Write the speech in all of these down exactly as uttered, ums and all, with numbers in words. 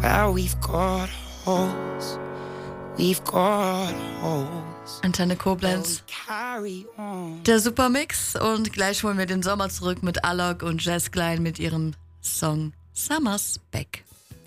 Well, we've got holes, we've got holes. Antenne Koblenz. Der Supermix und gleich holen wir den Sommer zurück mit Alok und Jess Klein mit ihrem Song Summer's Back.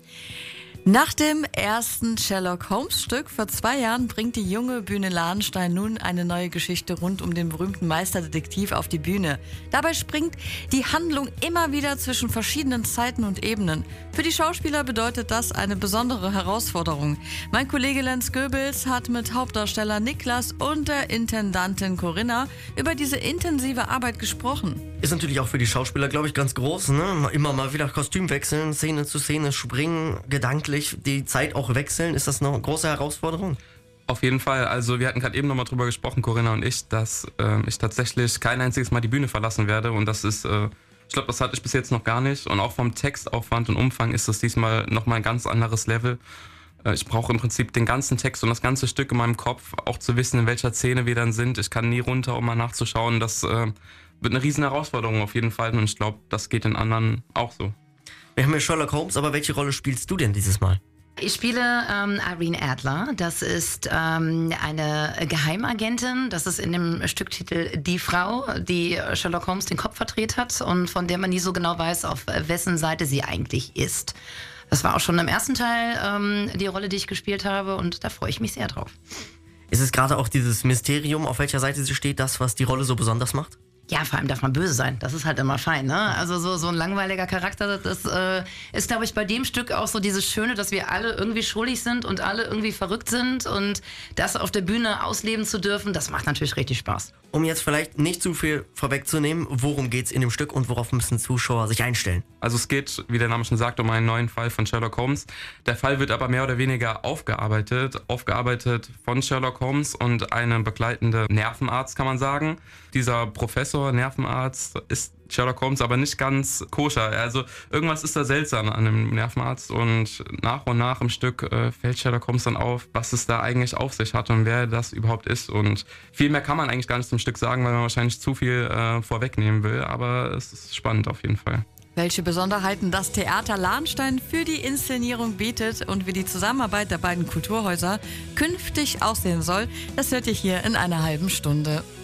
Nach dem ersten Sherlock Holmes Stück vor zwei Jahren bringt die junge Bühne Lahnstein nun eine neue Geschichte rund um den berühmten Meisterdetektiv auf die Bühne. Dabei springt die Handlung immer wieder zwischen verschiedenen Zeiten und Ebenen. Für die Schauspieler bedeutet das eine besondere Herausforderung. Mein Kollege Lenz Goebbels hat mit Hauptdarsteller Niklas und der Intendantin Corinna über diese intensive Arbeit gesprochen. Ist natürlich auch für die Schauspieler, glaube ich, ganz groß, ne? Immer mal wieder Kostüm wechseln, Szene zu Szene springen, gedanklich die Zeit auch wechseln. Ist das eine große Herausforderung? Auf jeden Fall. Also wir hatten gerade eben nochmal drüber gesprochen, Corinna und ich, dass äh, ich tatsächlich kein einziges Mal die Bühne verlassen werde. Und das ist, äh, ich glaube, das hatte ich bis jetzt noch gar nicht. Und auch vom Textaufwand und Umfang ist das diesmal nochmal ein ganz anderes Level. Äh, ich brauche im Prinzip den ganzen Text und das ganze Stück in meinem Kopf, auch zu wissen, in welcher Szene wir dann sind. Ich kann nie runter, um mal nachzuschauen. Das äh, wird eine riesen Herausforderung auf jeden Fall. Und ich glaube, das geht den anderen auch so. Wir haben ja Sherlock Holmes, aber welche Rolle spielst du denn dieses Mal? Ich spiele ähm, Irene Adler. Das ist ähm, eine Geheimagentin. Das ist in dem Stücktitel die Frau, die Sherlock Holmes den Kopf verdreht hat und von der man nie so genau weiß, auf wessen Seite sie eigentlich ist. Das war auch schon im ersten Teil ähm, die Rolle, die ich gespielt habe und da freue ich mich sehr drauf. Ist es gerade auch dieses Mysterium, auf welcher Seite sie steht, das, was die Rolle so besonders macht? Ja, vor allem darf man böse sein. Das ist halt immer fein, ne? Also so, so ein langweiliger Charakter, das äh, ist, glaube ich, bei dem Stück auch so dieses Schöne, dass wir alle irgendwie schuldig sind und alle irgendwie verrückt sind und das auf der Bühne ausleben zu dürfen, das macht natürlich richtig Spaß. Um jetzt vielleicht nicht zu viel vorwegzunehmen, worum geht's in dem Stück und worauf müssen Zuschauer sich einstellen? Also es geht, wie der Name schon sagt, um einen neuen Fall von Sherlock Holmes. Der Fall wird aber mehr oder weniger aufgearbeitet, aufgearbeitet von Sherlock Holmes und einem begleitenden Nervenarzt, kann man sagen. Dieser Professor, Nervenarzt, ist Sherlock Holmes aber nicht ganz koscher. Also irgendwas ist da seltsam an dem Nervenarzt und nach und nach im Stück äh, fällt Sherlock Holmes dann auf, was es da eigentlich auf sich hat und wer das überhaupt ist. Und viel mehr kann man eigentlich gar nicht zum Stück sagen, weil man wahrscheinlich zu viel äh, vorwegnehmen will, aber es ist spannend auf jeden Fall. Welche Besonderheiten das Theater Lahnstein für die Inszenierung bietet und wie die Zusammenarbeit der beiden Kulturhäuser künftig aussehen soll, das hört ihr hier in einer halben Stunde.